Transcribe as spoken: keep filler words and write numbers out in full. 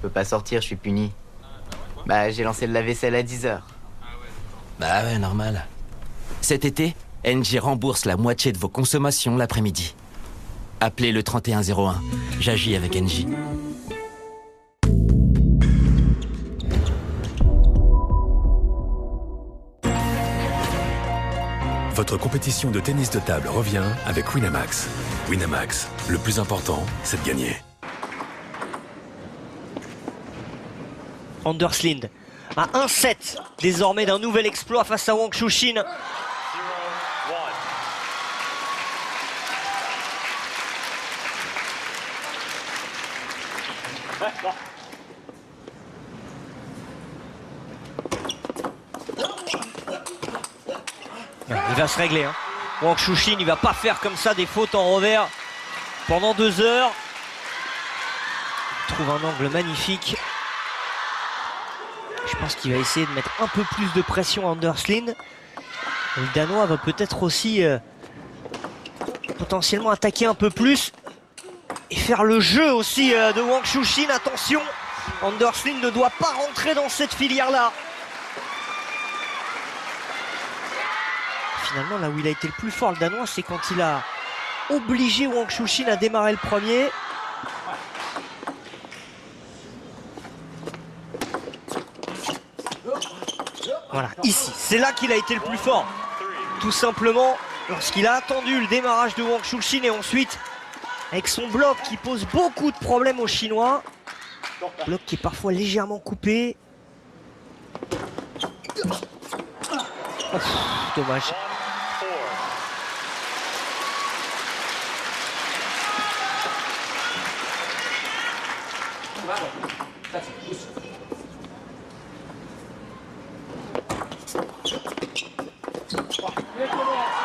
peux pas sortir, je suis puni. Bah, j'ai lancé le lave-vaisselle à dix heures. Bah ouais, normal. Cet été, Engie rembourse la moitié de vos consommations l'après-midi. Appelez le trente et un zéro un. J'agis avec Engie. Votre compétition de tennis de table revient avec Winamax. Winamax, le plus important, c'est de gagner. Anders Lind à un sept désormais d'un nouvel exploit face à Wang Chuqin. Il va se régler. Hein. Wang Chuqin, il va pas faire comme ça des fautes en revers pendant deux heures. Il trouve un angle magnifique. Je pense qu'il va essayer de mettre un peu plus de pression à Anders Lind. Le Danois va peut-être aussi euh, potentiellement attaquer un peu plus et faire le jeu aussi euh, de Wang Chuqin. Attention, Anders Lind ne doit pas rentrer dans cette filière-là. Finalement, là où il a été le plus fort, le Danois, c'est quand il a obligé Wang Chuqin à démarrer le premier. Voilà, ici, c'est là qu'il a été le plus fort. Tout simplement, lorsqu'il a attendu le démarrage de Wang Chuqin et ensuite, avec son bloc qui pose beaucoup de problèmes aux Chinois. Bloc qui est parfois légèrement coupé. Oh, dommage.